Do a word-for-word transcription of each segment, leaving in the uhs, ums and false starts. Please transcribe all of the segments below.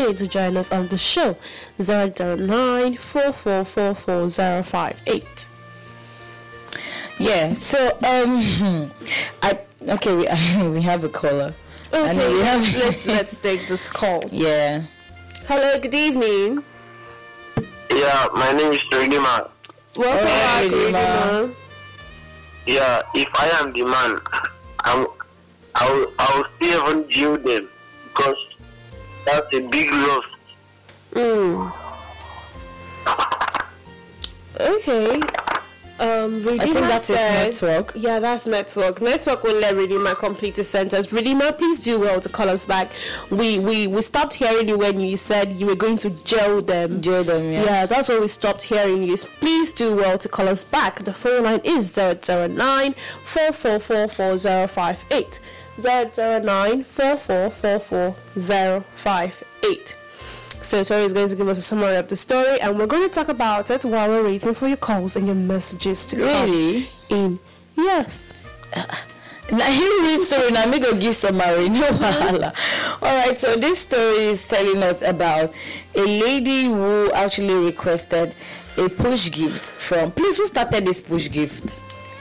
in to join us on the show. zero zero nine four four four four zero five eight. Yeah, so um I okay we we have a caller. Okay, and we have let's let's take this call. Yeah. Hello, good evening. Yeah, my name is Ridima. Welcome back, Ridima. Ridima. Yeah, if I am the man, I'm, I'll, I'll still even jail them because that's a big loss. Mm. Okay. Um, Ridima I think that's his said, network. Yeah, that's network. Network will let Ridima complete the sentence. Ridima, please do well to call us back. We we we stopped hearing you when you said you were going to jail them. Jail them, yeah. Yeah, that's why we stopped hearing you. Please do well to call us back. The phone line is zero zero nine four four four four zero five eight. zero zero nine four four four four zero five eight. So Tori is going to give us a summary of the story, and we're going to talk about it while we're waiting for your calls and your messages to Really? come in. Yes. Now you read story now me go give summary, no wahala. Alright, so this story is telling us about a lady who actually requested a push gift from, please, who started this push gift?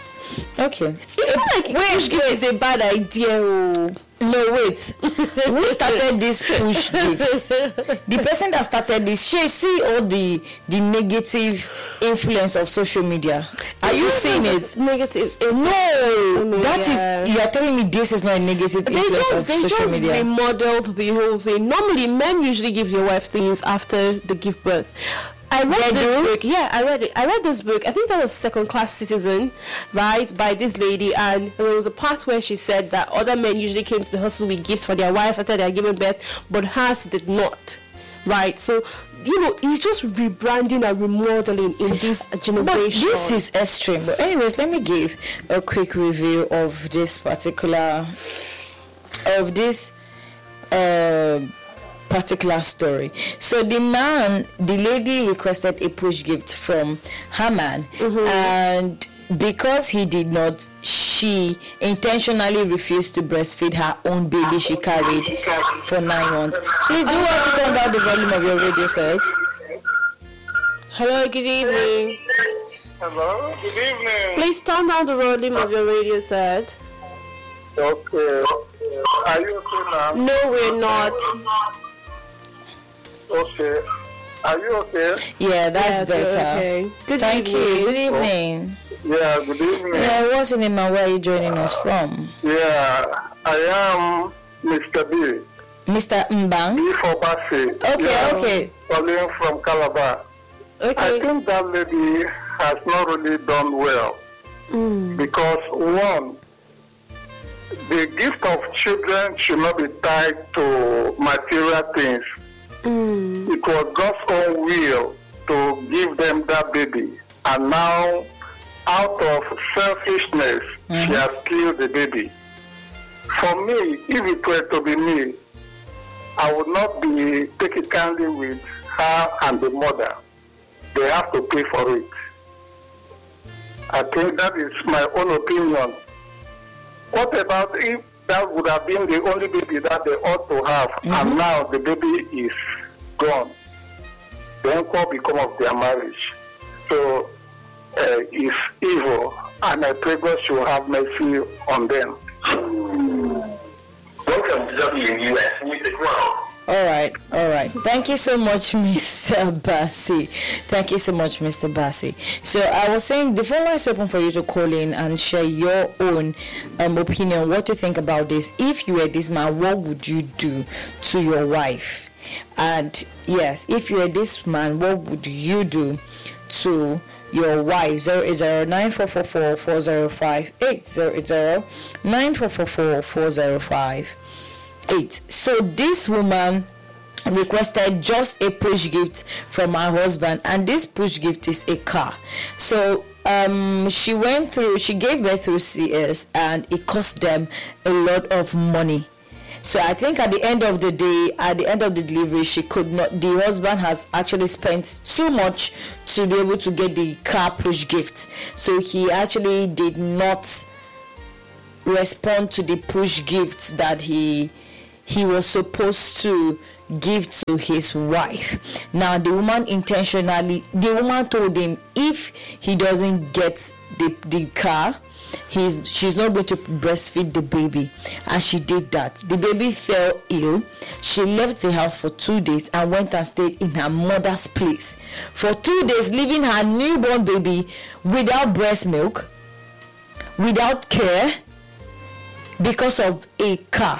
Okay. It's not like Wait, push gift is a bad idea. Oh. No, wait. Who started this push gift? The person that started this, she see all the the negative influence of social media. Are you seeing it? Negative. No, that is, you are telling me this is not a negative They influence just of they social just media. remodeled the whole thing. Normally, men usually give their wife things after they give birth. I read They this do? book. Yeah, I read it. I read this book. I think that was Second Class Citizen, right, by this lady. And there was a part where she said that other men usually came to the hospital with gifts for their wife after they had given birth, but hers did not. Right. So, you know, it's just rebranding and remodeling in this generation. But this is extreme. But anyways, let me give a quick review of this particular of this uh, particular story. So the man, the lady requested a push gift from her man, mm-hmm. and because he did not, she intentionally refused to breastfeed her own baby she carried for nine months. Please do want to turn down the volume of your radio set. Hello, good evening. Hello, good evening. Please turn down the volume of your radio set. Okay. Are you okay now? No, we're not. Okay. Are you okay? Yeah, that's Yes, we're better. okay. Good Thank evening. you. Good evening. Yeah, good evening. Yeah, what's your name and where are you joining us from? Yeah, I am Mister B. Mister Mbang? B for Basi. Okay, Yeah, okay. calling from Calabar. I Okay. think that lady has not really done well. Mm. Because one, the gift of children should not be tied to material things. Mm. It was God's own will to give them that baby. And now, out of selfishness, Mm-hmm. she has killed the baby. For me, if it were to be me, I would not be taking kindly with her and the mother. They have to pay for it. I think that is my own opinion. What about if that would have been the only baby that they ought to have, mm-hmm. and now the baby is gone? Then what become of their marriage? So uh, it's evil, and I pray God should have mercy on them. Welcome to W U S Music World. All right, all right. Thank you so much, Mister Bassi. Thank you so much, Mister Bassi. So I was saying the phone line is open for you to call in and share your own um, opinion, what you think about this. If you were this man, what would you do to your wife? And yes, if you were this man, what would you do to your wife? Zero eight zero nine four four four four zero five eight zero eight zero nine four four four four zero five eight. So this woman requested just a push gift from her husband, and this push gift is a car. So um she went through she gave birth through C S, and it cost them a lot of money. So I think at the end of the day, at the end of the delivery, she could not, the husband has actually spent too much to be able to get the car push gift. So he actually did not respond to the push gifts that he he was supposed to give to his wife. Now the woman intentionally, the woman told him if he doesn't get the, the car, he's she's not going to breastfeed the baby, and she did that. The baby fell ill. She left the house for two days and went and stayed in her mother's place for two days, leaving her newborn baby without breast milk, without care, because of a car.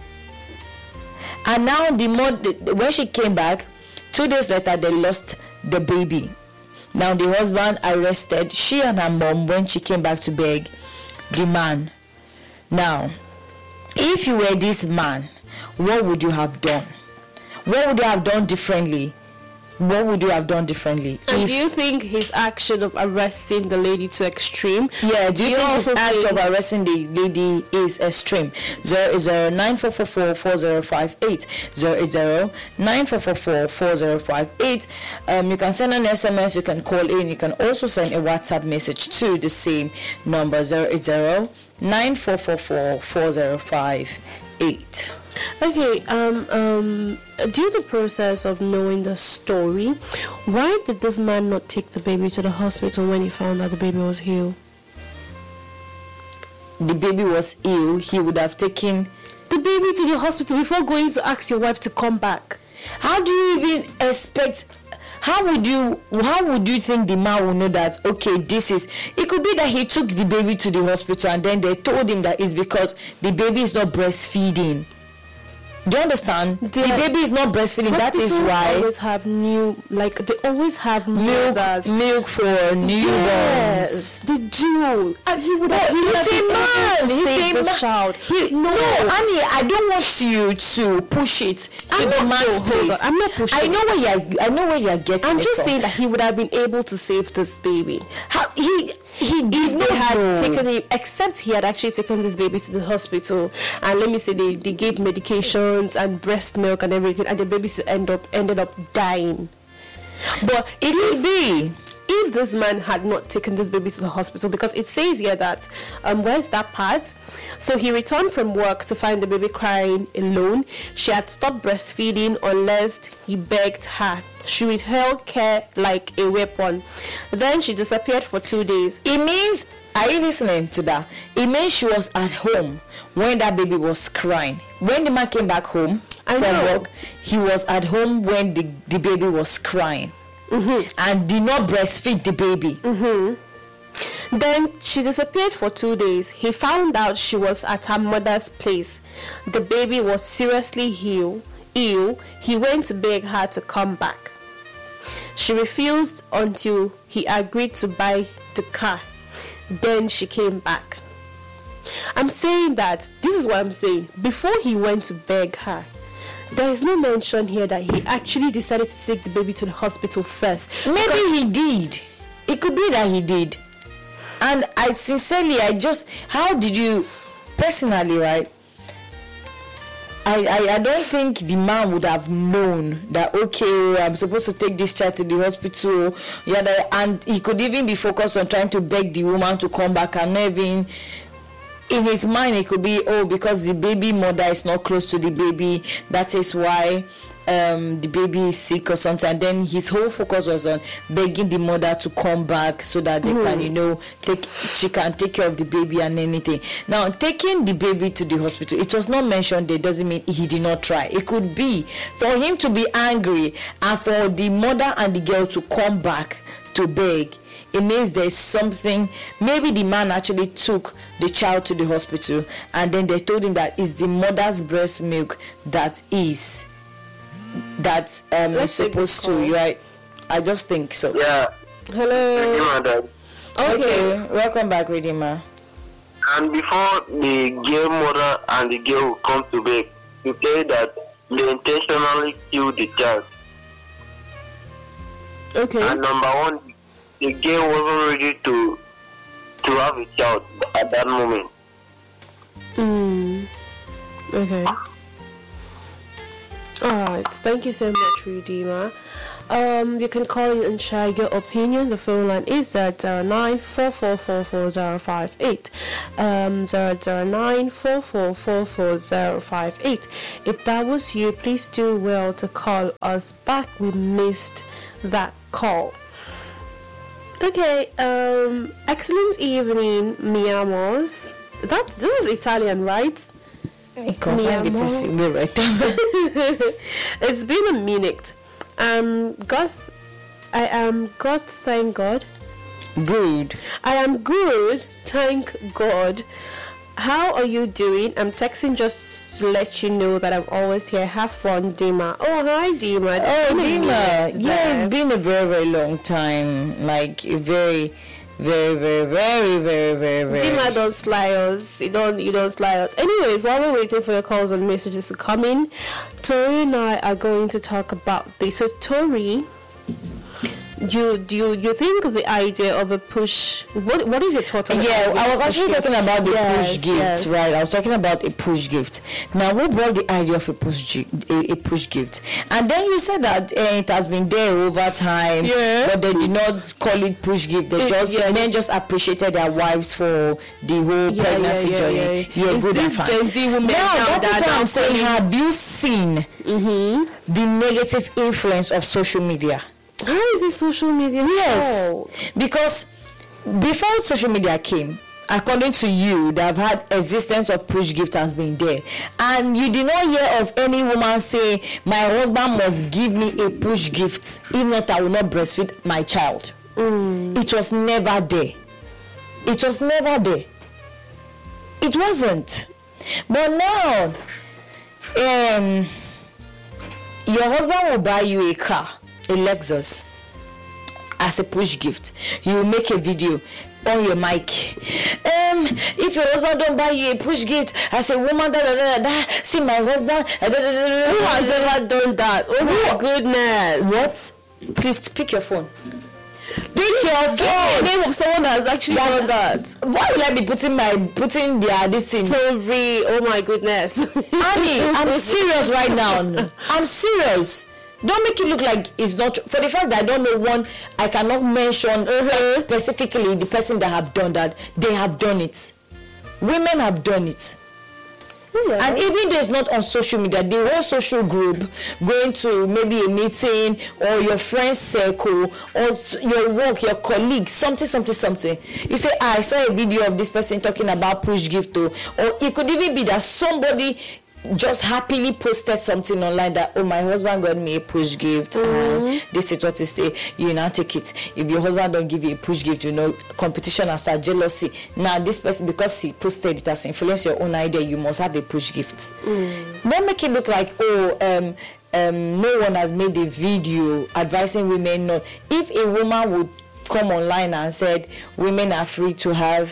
And now the mother, when she came back two days later, they lost the baby. Now the husband arrested she and her mom when she came back to beg the man. Now, if you were this man, what would you have done? What would you have done differently? What would you have done differently? And if, do you think his action of arresting the lady too extreme? yeah, do you, you think his also act think- of arresting the lady is extreme? Zero zero nine four four four four zero five eight zero eight zero nine four four four four zero five eight. Um, you can send an S M S. You can call in. You can also send a WhatsApp message to the same number zero eight zero nine four four four four zero five eight. Okay, um, um, due to the process of knowing the story, why did this man not take the baby to the hospital when he found that the baby was ill? The baby was ill. He would have taken The baby to the hospital before going to ask your wife to come back. How do you even expect? How would you? How would you think the man will know that? Okay, this is. It could be that he took the baby to the hospital and then they told him that it's because the baby is not breastfeeding. Do you understand? The, The- baby is not breastfeeding. That is Hospitals why always have new, like they always have milk, mothers. milk for newborns. Yes, they do. And he would have. No, he would he's have a been able man. to He's save a this man. child. He, no, Annie, I don't want you to push it to I'm the not- man's no, hold on. place. I'm not pushing I know it. where you are. I know where you are getting. I'm it just from. saying that he would have been able to save this baby. How he he did If not they had know. taken him, except he had actually taken this baby to the hospital, and let me say they, they gave medications and breast milk and everything, and the baby s- end up ended up dying. But It could be. if this man had not taken this baby to the hospital, because it says here that um where's that part? So he returned from work to find the baby crying alone. She had stopped breastfeeding unless he begged her. She withheld care like a weapon. Then she disappeared for two days. It means, are you listening to that? It means she was at home when that baby was crying. When the man came back home I from know. work, he was at home when the, the baby was crying. Mm-hmm. And did not breastfeed the baby. Mm-hmm. Then she disappeared for two days. He found out she was at her mother's place. The baby was seriously ill. Ill. He went to beg her to come back. She refused until he agreed to buy the car. Then she came back. I'm saying that, this is what I'm saying. Before he went to beg her, there is no mention here that he actually decided to take the baby to the hospital first. Maybe he did. It could be that he did. And I sincerely, I just, how did you, personally, right? I, I, I don't think the man would have known that, okay, I'm supposed to take this child to the hospital. Yeah, that- and he could even be focused on trying to beg the woman to come back, and not even, in his mind, it could be, oh, because the baby mother is not close to the baby, that is why um, the baby is sick or something. And then his whole focus was on begging the mother to come back so that they can, you know, take she can take care of the baby and anything. Now, taking the baby to the hospital, it was not mentioned there, doesn't mean he did not try. It could be for him to be angry and for the mother and the girl to come back to beg. It means there's something. Maybe the man actually took the child to the hospital and then they told him that it's the mother's breast milk that is that um is Let's take this supposed to, call. right? I just think so. Yeah. Hello. You know that. Okay, welcome back, Ridima. And before the girl mother and the girl will come to bed, you say that they intentionally killed the child. Okay. And number one, the girl wasn't ready to to have a child at that moment. Mm. Okay. Alright, thank you so much, Redeemer. Um, you can call in and share your opinion. The phone line is zero nine four four four four zero five eight. Um, zero zero nine four four four four zero five eight. If that was you, please do well to call us back. We missed that call. Okay. Um, excellent evening, mi amors. That this is Italian, right? Because I'm the person we right. It's been a minute. Um, God, I am God. Thank God. Good. I am good. Thank God. How are you doing? I'm texting just to let you know that I'm always here. Have fun, Dima. Oh, hi, Dima. Oh, Dima. Yeah, it's been a very, very long time. Like a very. Very, very, very, very, very, very. Dima don't sly us. You don't, you don't sly us. Anyways, while we're waiting for your calls and messages to come in, Tori and I are going to talk about this. So, Tori, you do you, you think the idea of a push? What what is your thought on? Yeah, I was actually talking about the yes, push gift, yes. right? I was talking about a push gift. Now, who brought the idea of a push gi- a, a push gift? And then you said that uh, it has been there over time, yeah. but they did not call it push gift. They It, just yeah. men just appreciated their wives for the whole Yeah, pregnancy yeah, yeah, journey. yeah. Yeah, Is good and this fine. Gen Z women now, now that that is what now I'm saying. calling- Have you seen Mm-hmm. the negative influence of social media? How is it social media? Yes, fault? because before social media came, according to you, they have had existence of push gift has been there, and you did not hear of any woman say, "My husband must give me a push gift, if not, I will not breastfeed my child." Mm. It was never there. It was never there. It wasn't. But now, um, your husband will buy you a car, a Lexus, as a push gift. You will make a video on your mic. Um, if your husband don't buy you a push gift as a woman, da da da da, see my husband. Da, da, da, da, Who has ever done that? Oh my goodness! What? Please pick your phone. Pick your phone. The name of someone that has actually Yeah. done that. Why will I be putting my putting their this thing? Tori, oh my goodness. Annie, I'm serious right now. I'm serious. Don't make it look like it's not tr- for the fact that I don't know one. I cannot mention uh, specifically the person that have done that. They have done it. Women have done it. Yeah. And even though it's not on social media, the whole social group going to maybe a meeting or your friend's circle or s- your work, your colleagues, something, something, something. You say, ah, I saw a video of this person talking about push gift, too. Or it could even be that somebody just happily posted something online that, oh, my husband got me a push gift, Mm-hmm. and this is what it say. You now take it. If your husband don't give you a push gift, you know, competition and start jealousy. Now this person, because he posted it, has influenced your own idea, you must have a push gift. Mm. Don't make it look like, oh, um, um, no one has made a video advising women not. If a woman would come online and said women are free to have.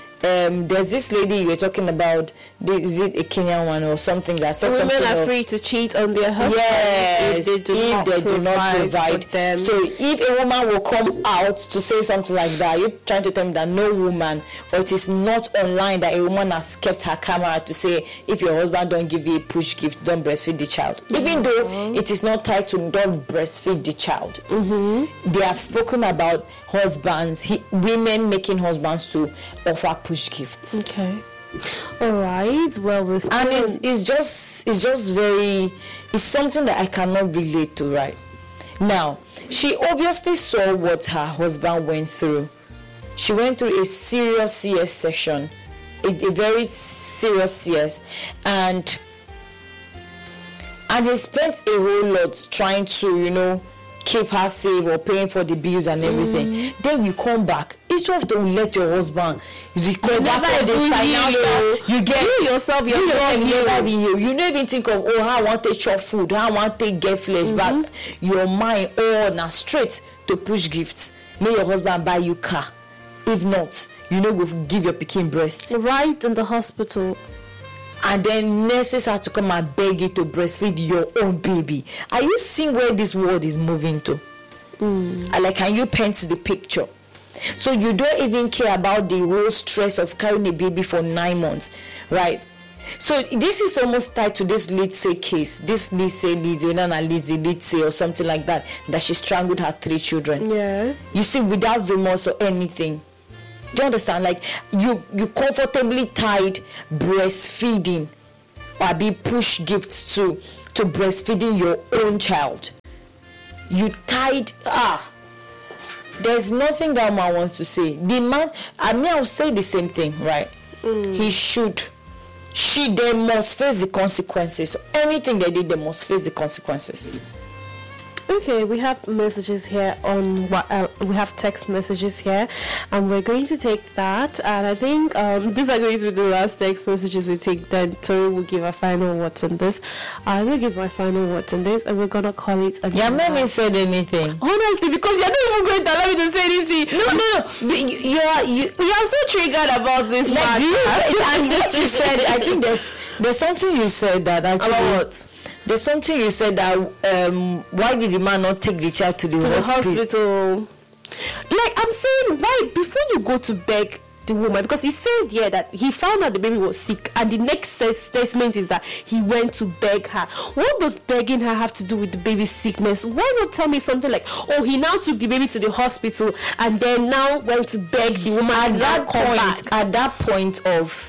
Um, there's this lady you were talking about. This, is it a Kenyan one or something that says Women something are of, free to cheat on their husbands yes, if they do, if not, they do provide not provide for them. So if a woman will come out to say something like that, you're trying to tell me that no woman, or it is not online that a woman has kept her camera to say, if your husband don't give you a push gift, don't breastfeed the child. Even though it is not tied to don't breastfeed the child. Mm-hmm. They have spoken about husbands, he, women making husbands to offer push gifts. Okay. All right. Well, we're still And it's, it's just it's just very it's something that I cannot relate to right now. She obviously saw what her husband went through. She went through a serious C S session, a, a very serious C S, and and he spent a whole lot trying to, you know, keep her safe or paying for the bills and everything. Mm. Then you come back. It's tough to let your husband recover for the financial. You get you yourself, you're you yourself, you. you never even you. You never even think of, oh, how I want to chop food, how I want to get flesh mm-hmm. back. Your mind all now straight to push gifts. May your husband buy you car. If not, you know, go give your pikin breast. Right in the hospital. And then nurses have to come and beg you to breastfeed your own baby. Are you seeing where this world is moving to? Mm. Like, can you paint the picture? So you don't even care about the whole stress of carrying a baby for nine months, right? So this is almost tied to this Lizzie case. This Lizzie, Lizzie, Nana Lizzie, Lizzie, or something like that. That she strangled her three children. Yeah. You see, without remorse or anything. Do you understand? Like you, you comfortably tied breastfeeding or be push gifts to to breastfeeding your own child. You tied ah. There's nothing that man wants to say. The man, I mean, I'll say the same thing, right? Mm. He should. She, they must face the consequences. Anything they did, they must face the consequences. Okay, we have messages here on what uh, we have text messages here, and we're going to take that. And I think um, these are going to be the last text messages we take. Then Tori will give a final words on this. I will give my final words on this, and we're gonna call it. Yeah, Mary said anything. Honestly, because you're not even going to allow me to say anything. No, no, no. You, you are you. You are so triggered about this. Like you, and what you said. I think there's there's something you said that actually. About what? There's something you said that um, why did the man not take the child to the to hospital? the hospital? Like I'm saying, why before you go to beg the woman, because he said yeah that he found out the baby was sick, and the next statement is that he went to beg her. What does begging her have to do with the baby's sickness? Why not tell me something like, oh, he now took the baby to the hospital and then now went to beg the woman at to that come point, back. At that point of.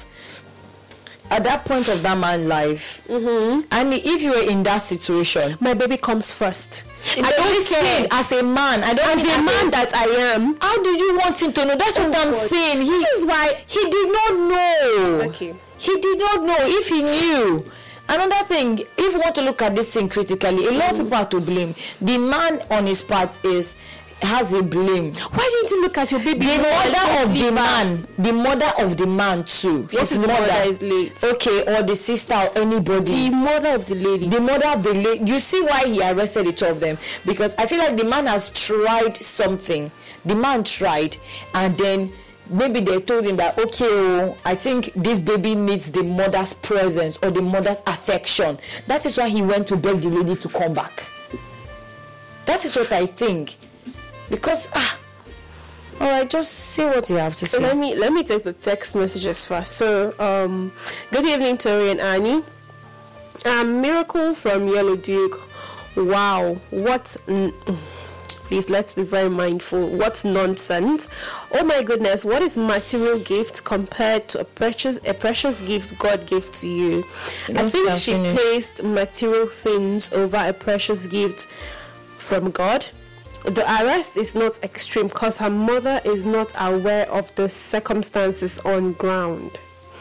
At that point of that man's life, mm-hmm. and if you were in that situation, my baby comes first. I don't care. As a man, I don't. As a man that I am, how do you want him to know? That's what I'm saying. He, this is why he did not know. Okay. He did not know. If he knew. Another thing, if you want to look at this thing critically, a lot mm. of people are to blame. The man on his part is. Has a blame. Why didn't you look at your baby? The mother of the man, the mother of the man too. His mother, mother is late. Okay, or the sister or anybody. The mother of the lady. The mother of the lady. You see why he arrested the two of them? Because I feel like the man has tried something. The man tried, and then maybe they told him that okay, oh, I think this baby needs the mother's presence or the mother's affection. That is why he went to beg the lady to come back. That is what I think. Because ah, all right, just say what you have to say. Let me let me take the text messages first. So, um, good evening, Tori and Annie. Um, Miracle from Yellow Duke. Wow, what? N- Please let's be very mindful. What nonsense! Oh my goodness, what is material gift compared to a precious a precious gift God gave to you? I think she finished. placed material things over a precious gift from God. The arrest is not extreme because her mother is not aware of the circumstances on ground.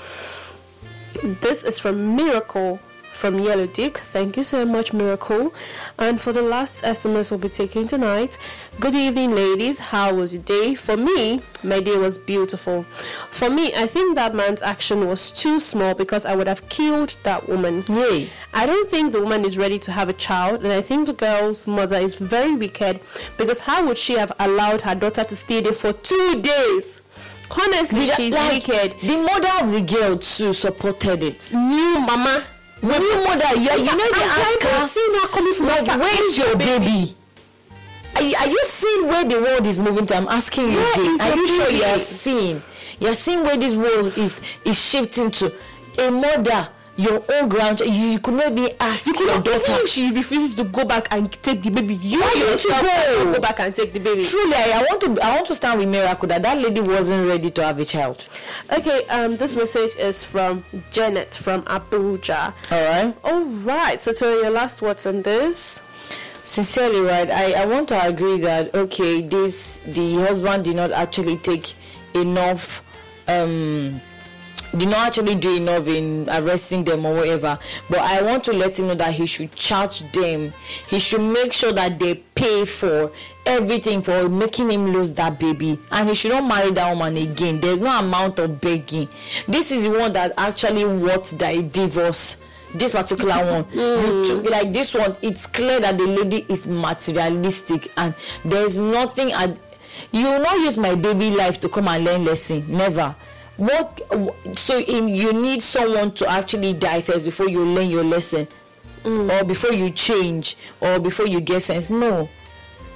This is from Miracle from Yellow Duke. Thank you so much, Miracle. And for the last S M S we'll be taking tonight. Good evening, ladies. How was your day? For me, my day was beautiful. For me, I think that man's action was too small because I would have killed that woman. Yay. I don't think the woman is ready to have a child, and I think the girl's mother is very wicked because how would she have allowed her daughter to stay there for two days? Honestly, With she's like, wicked. The mother of the girl too supported it. New mama. When new mother, yeah, you know they ask her, seen her coming from like, where's your baby? Are you, are you seeing where the world is moving to? I'm asking you Where again. is Are your you sure baby? you are seeing? You are seeing where this world is is shifting to. A mother, your own grandchild, you, you could not be asked You could your not, daughter. even if she refuses to go back and take the baby, you Why don't you yourself go? can go back and take the baby. Truly, I, I want to I want to stand with Miracle that that lady wasn't ready to have a child. Okay, um, this message is from Janet from Abuja. All right. All right. So, Tori, your last words on this? Sincerely, right, I, I want to agree that okay, this the husband did not actually take enough um did not actually do enough in arresting them or whatever, but I want to let him know that he should charge them. He should make sure that they pay for everything for making him lose that baby, and he should not marry that woman again. There's no amount of begging. This is the one that actually wants the divorce. This particular one, mm. you took, like this one, it's clear that the lady is materialistic, and there's nothing. Ad- you will not use my baby life to come and learn lesson. Never. What? So in you need someone to actually die first before you learn your lesson, mm. or before you change, or before you get sense. No.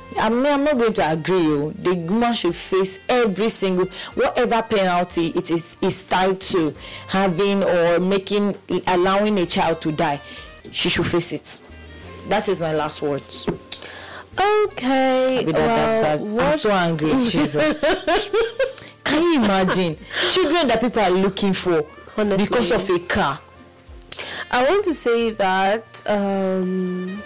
I'm not, I'm not going to agree. Oh. The woman should face every single, whatever penalty it is is tied to having or making, allowing a child to die. She should face it. That is my last words. Okay. That, well, that, that, I'm so angry, Jesus. Can you imagine children that people are looking for Honestly, because of a car? I want to say that um,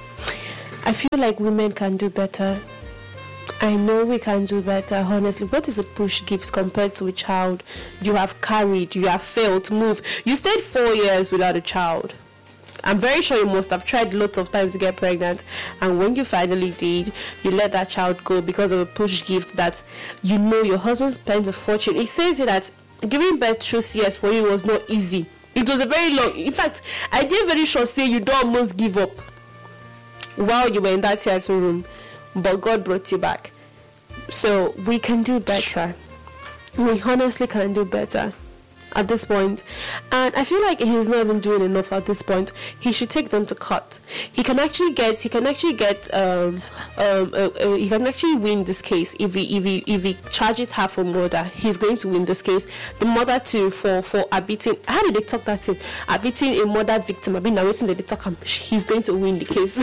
I feel like women can do better. I know we can do better, honestly. What is a push gift compared to a child you have carried, you have failed to move? You stayed four years without a child. I'm very sure you must have tried lots of times to get pregnant, and when you finally did, you let that child go because of a push gift that you know your husband spent a fortune. It says here that giving birth through C S for you was not easy. It was a very long, in fact, I did very sure say you don't almost give up while you were in that theater room, but God brought you back. So we can do better. We honestly can do better at this point, and I feel like he's not even doing enough at this point. He should take them to court. He can actually get he can actually get um um uh, uh, he can actually win this case if he if he if he charges her for murder. He's going to win this case. The mother too for for abetting. How did they talk that in abetting a murder victim? I've been narrating that they talk. He's going to win the case.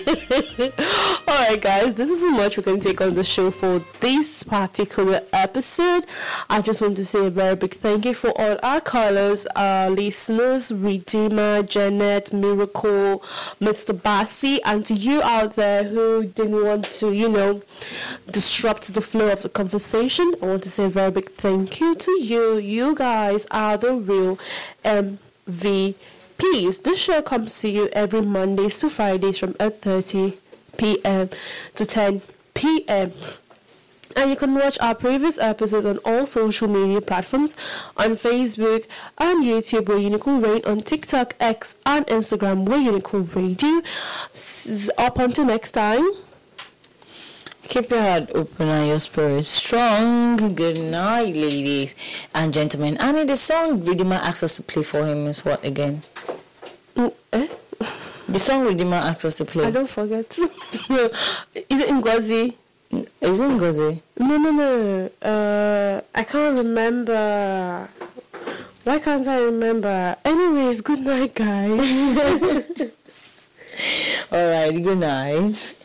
All right, guys, this is how much we can take on the show for this particular episode. I just want to say a very big thank you for all our callers, our listeners, Redeemer, Janet, Miracle, Mister Bassi, and to you out there who didn't want to, you know, disrupt the flow of the conversation. I want to say a very big thank you to you. You guys are the real M V Ps. This show comes to you every Mondays to Fridays from eight thirty p.m. to ten p.m. And you can watch our previous episodes on all social media platforms, on Facebook and YouTube, where Unicorn Rain, on TikTok, X, and Instagram, where Unicorn Radio. Up until next time. Keep your heart open and your spirit strong. Good night, ladies and gentlemen. And the song Redeemer asked us to play for him is what again? Mm, eh? The song Redeemer asked us to play. I don't forget. Is it Ngozi? Is it Ngozi? No, no, no. Uh, I can't remember. Why can't I remember? Anyways, good night, guys. All right, good night.